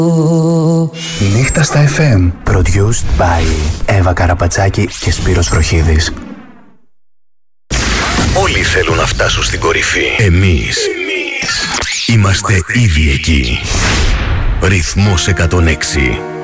Νύχτα στα FM. Produced by Εύα Καραπατσάκη και Σπύρος Βροχίδης. Όλοι θέλουν να φτάσουν στην κορυφή. Εμείς είμαστε ήδη εκεί. Ρυθμός 106.